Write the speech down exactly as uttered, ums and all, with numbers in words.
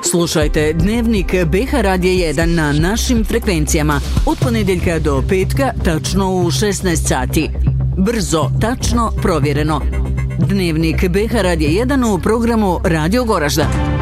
Slušajte Dnevnik B H Radija jedan na našim frekvencijama od ponedjeljka do petka tačno u šesnaest sati. Brzo, tačno, provjereno. Dnevnik B H Radija jedan u programu Radio Goražda.